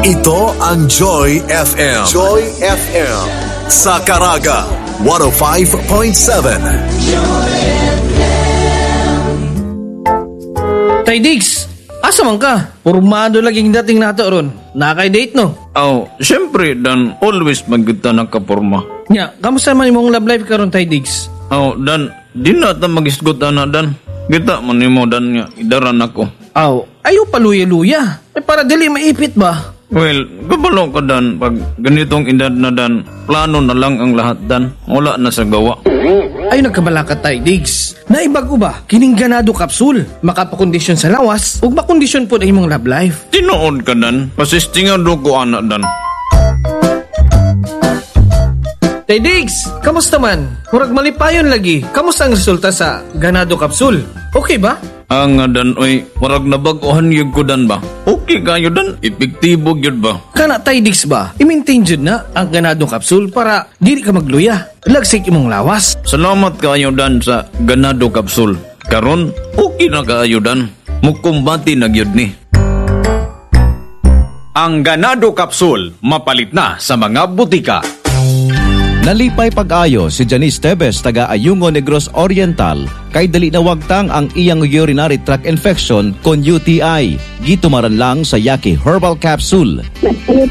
Ito ang Joy FM. Joy FM. Sa Caraga, 105.7. Tay Diggs, asa man ka? Pormado laging dating nato ron. Nakay-date no? Siyempre, Dan, always magkita nakaporma. Nya, kamusta man imong love life karon Tay Diggs? Dan, di na ta mag-isgot na, Dan. Kita man mo, Dan, nga, idaran ako. Ayaw paluya-luya. Para dili maipit ba? Well, kabalo ka, Dan. Pag ganitong edad na, Dan, plano na lang ang lahat, Dan. Wala na sa gawa. Ay nagkabala ka Tay Diggs. Naibago ba? Kining ganado kapsul. Makapakondisyon sa lawas ug makondisyon po na imong love life. Tinood ka, Dan. Pasistingan do ko, anak, Dan. Tay Diggs, kamusta man? Murag malipayon lagi. Kamusta ang resulta sa ganado kapsul? Okay ba? Nga, Dan, oy, marag nabaguhan yun ko, Dan, ba? Okay kayo, Dan. Epektibo yun ba? Kana Tay Diggs ba? I-maintain jud na ang ganado kapsul para dili ka magluya. Lagsik imong lawas. Salamat kayo, Dan, sa ganado kapsul. Karon, okay na kayo, Dan. Mukumbati na gyud ni. Ang ganado kapsul, mapalit na sa mga butika. Nalipay pag-ayo si Janice Tebes taga Ayungo Negros Oriental kay dali na wagtang ang iyang urinary tract infection kon UTI. Gitumaran lang sa Yaki Herbal Capsule. Nagpalit